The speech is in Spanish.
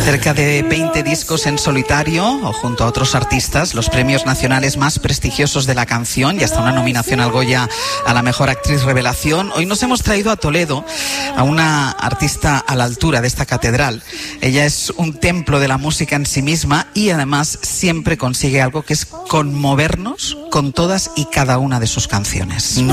cerca de 20 discos en solitario o junto a otros artistas, los premios nacionales más prestigiosos de la canción y hasta una nominación al Goya a la mejor actriz revelación. Hoy nos hemos traído a Toledo a una artista a la altura de esta catedral. Ella es un templo de la música en sí misma y además siempre consigue algo que es conmovernos con todas y cada una de sus canciones.